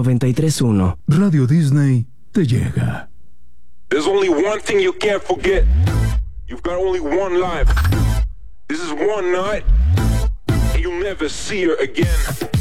93.1. Radio Disney te llega. There's only one thing you can't forget. You've got only one life. This is one night, and you'll never see her again.